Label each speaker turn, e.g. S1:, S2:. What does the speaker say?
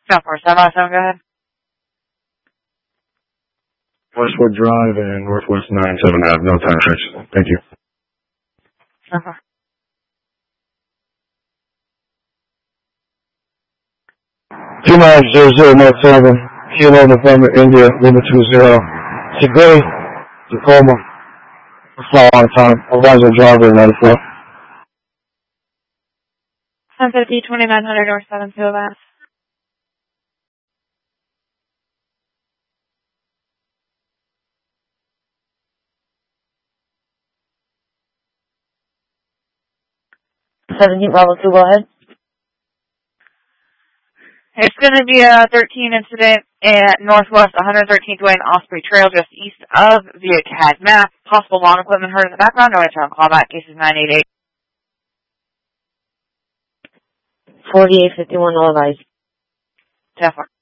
S1: 10-4, 757, go ahead.
S2: Westwood Drive and Northwest 97 Ave, no time change. Thank you.
S1: 10-4.
S2: $2900 Kilo November India Lima 20 Today Tacoma fly on time. Advise the driver 94.
S1: 1050 2900 North 72 Advance.
S3: Bravo 2, go ahead.
S1: It's going to be a 13 incident at Northwest 113th Way and Osprey Trail, just east of via CAD map. Possible lawn equipment heard in the background. No answer on callback. Cases 988.
S3: 4851, all advised.
S1: 10-4.